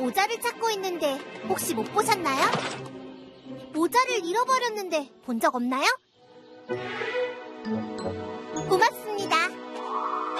모자를 찾고 있는데 혹시 못 보셨나요? 모자를 잃어버렸는데 본 적 없나요?